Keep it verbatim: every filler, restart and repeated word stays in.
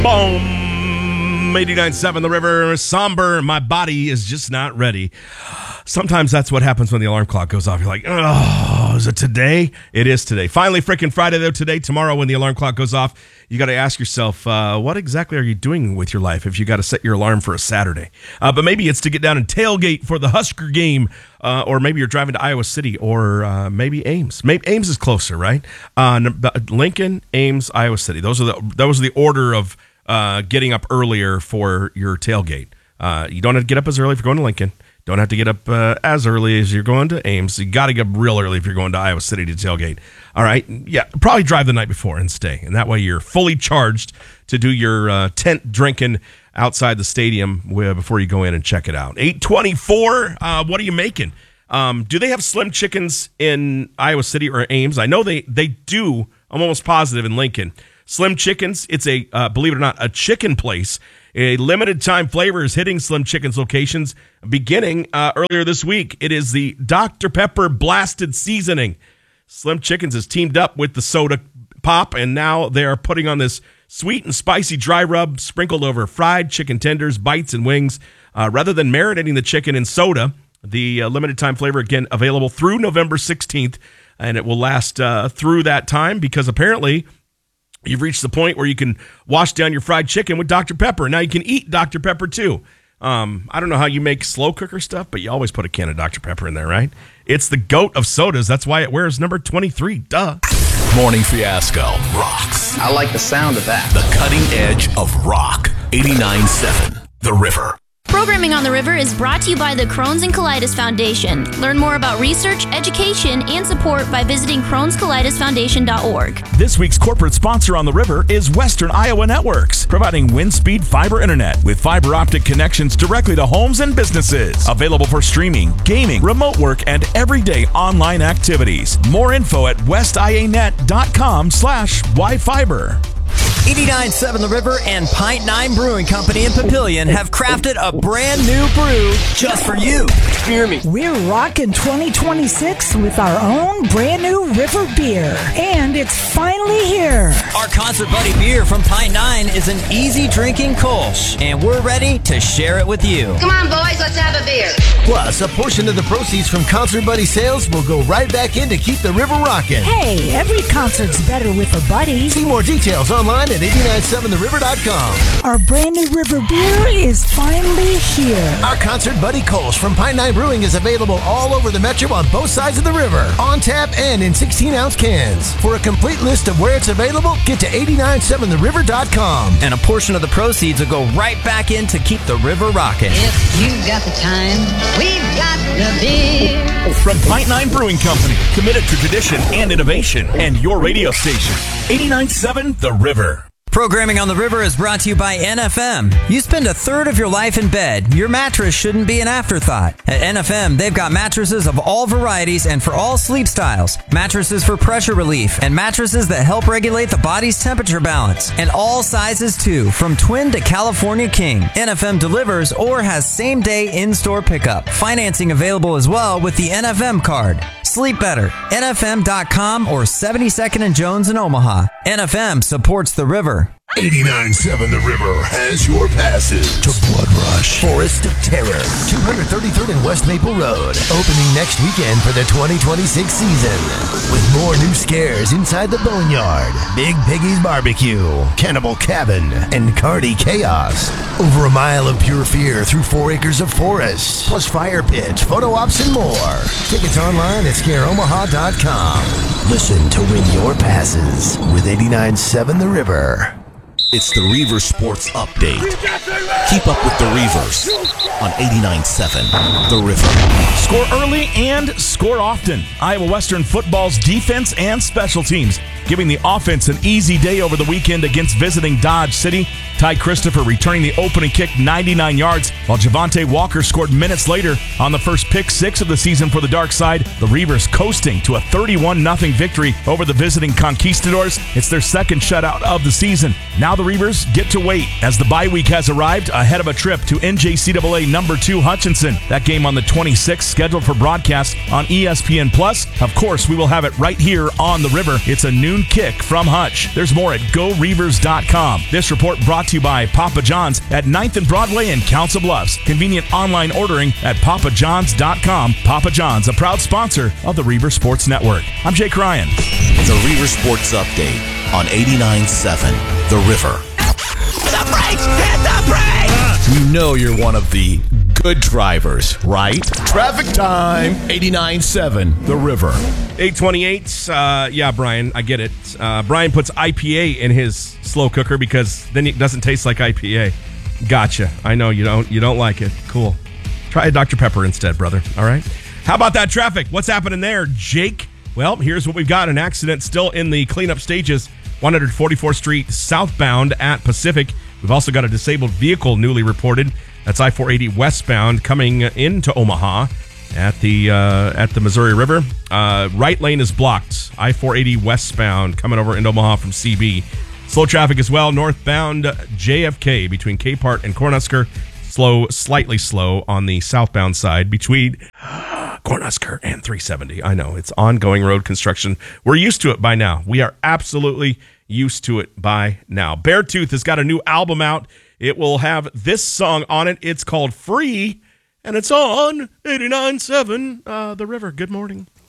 Boom! eighty-nine point seven The River, somber. My body is just not ready. Sometimes that's what happens when the alarm clock goes off. You're like, oh, is it today? It is today. Finally, freaking Friday, though, today. Tomorrow, when the alarm clock goes off, you got to ask yourself, uh, what exactly are you doing with your life if you got to set your alarm for a Saturday? Uh, but maybe it's to get down and tailgate for the Husker game, uh, or maybe you're driving to Iowa City, or uh, maybe Ames. Maybe Ames is closer, right? Uh, Lincoln, Ames, Iowa City. Those are the those are the order of uh, getting up earlier for your tailgate. Uh, you don't have to get up as early if you're going to Lincoln. Don't have to get up uh, as early as you're going to Ames. You got to get up real early if you're going to Iowa City to tailgate. All right. Yeah, probably drive the night before and stay. And that way you're fully charged to do your uh, tent drinking outside the stadium before you go in and check it out. eight twenty-four, uh, what are you making? Um, do they have Slim Chickens in Iowa City or Ames? I know they, they do. I'm almost positive in Lincoln. Slim Chickens, it's a, uh, believe it or not, a chicken place. A limited time flavor is hitting Slim Chickens locations beginning uh, earlier this week. It is the Doctor Pepper Blasted Seasoning. Slim Chickens has teamed up with the soda pop, and now they are putting on this sweet and spicy dry rub sprinkled over fried chicken tenders, bites, and wings. Uh, rather than marinating the chicken in soda, the uh, limited time flavor, again, available through November sixteenth, and it will last uh, through that time because apparently you've reached the point where you can wash down your fried chicken with Doctor Pepper. Now you can eat Doctor Pepper too. Um, I don't know how you make slow cooker stuff, but you always put a can of Doctor Pepper in there, right? It's the GOAT of sodas. That's why it wears number twenty-three. Duh. Morning Fiasco rocks. I like the sound of that. The cutting edge of rock. eighty-nine point seven The River. Programming on the River is brought to you by the Crohn's and Colitis Foundation. Learn more about research, education, and support by visiting crohns colitis foundation dot org. This week's corporate sponsor on the River is Western Iowa Networks, providing wind speed fiber internet with fiber optic connections directly to homes and businesses. Available for streaming, gaming, remote work, and everyday online activities. More info at westianet dot com slash yfiber. eighty-nine point seven The River and Pint Nine Brewing Company in Papillion have crafted a brand new brew just for you. Hear me. We're rocking twenty twenty-six with our own brand new River beer, and it's finally here. Our Concert Buddy beer from Pint Nine is an easy drinking Kolsch, and we're ready to share it with you. Come on, boys, let's have a beer. Plus, a portion of the proceeds from Concert Buddy sales will go right back in to keep the river rocking. Hey, every concert's better with a buddy. See more details online at eighty-nine point seven the river dot com. Our brand new River beer is finally here. Our Concert Buddy Kolsch from Pine Nine Brewing is available all over the metro on both sides of the river, on tap and in sixteen ounce cans. For a complete list of where it's available, get to eighty-nine point seven the river dot com. And a portion of the proceeds will go right back in to keep the river rocking. If you've got the time, we've got the beer. From Pint Nine Brewing Company, committed to tradition and innovation, and your radio station, eighty-nine point seven The River. Programming on the River is brought to you by N F M. You spend a third of your life in bed. Your mattress shouldn't be an afterthought. At N F M, they've got mattresses of all varieties and for all sleep styles. Mattresses for pressure relief and mattresses that help regulate the body's temperature balance. And all sizes too, from twin to California king. N F M delivers or has same-day in-store pickup. Financing available as well with the N F M card. Sleep better. N F M dot com or seventy-second and Jones in Omaha. N F M supports the river. eighty-nine point seven The River has your passes to Blood Rush. Forest of Terror, two thirty-third and West Maple Road, opening next weekend for the twenty twenty-six season. With more new scares inside the Boneyard, Big Piggy's Barbecue, Cannibal Cabin, and Cardi Chaos. Over a mile of pure fear through four acres of forest, plus fire pits, photo ops, and more. Tickets online at scare omaha dot com. Listen to win your passes with eighty-nine point seven The River. It's the Reavers Sports Update. Keep up with the Reavers on eighty-nine point seven The River. Score early and score often. Iowa Western football's defense and special teams, giving the offense an easy day over the weekend against visiting Dodge City. Ty Christopher returning the opening kick ninety-nine yards, while Javante Walker scored minutes later on the first pick six of the season for the Dark Side. The Reavers coasting to a thirty-one nothing victory over the visiting Conquistadors. It's their second shutout of the season. Now the Reavers get to wait as the bye week has arrived ahead of a trip to N J C A A number two Hutchinson. That game on the twenty-sixth, scheduled for broadcast on E S P N Plus. Of course, we will have it right here on the River. It's a noon kick from Hutch. There's more at go reavers dot com. This report brought to to you by Papa John's at ninth and Broadway in Council Bluffs. Convenient online ordering at papa johns dot com. Papa John's, a proud sponsor of the Reaver Sports Network. I'm Jake Ryan. The Reaver Sports Update on eighty-nine point seven The River. The brakes! Hit the brakes! You know you're one of the good drivers, right? Traffic time. eighty-nine point seven The River. eight twenty-eight. Uh, yeah, Brian, I get it. Uh, Brian puts I P A in his slow cooker because then it doesn't taste like I P A. Gotcha. I know you don't. You don't like it. Cool. Try a Doctor Pepper instead, brother. All right. How about that traffic? What's happening there, Jake? Well, here's what we've got. An accident still in the cleanup stages. one forty-fourth Street southbound at Pacific. We've also got a disabled vehicle newly reported. That's I four eighty westbound coming into Omaha at the uh, at the Missouri River. Uh, right lane is blocked. I four eighty westbound coming over into Omaha from C B. Slow traffic as well. Northbound J F K between Capehart and Cornhusker. Slow, slightly slow on the southbound side between Cornhusker and three seventy. I know, it's ongoing road construction. We're used to it by now. We are absolutely used to it by now. Beartooth has got a new album out. It will have this song on it. It's called Free, and it's on eighty-nine point seven uh, The River. Good morning.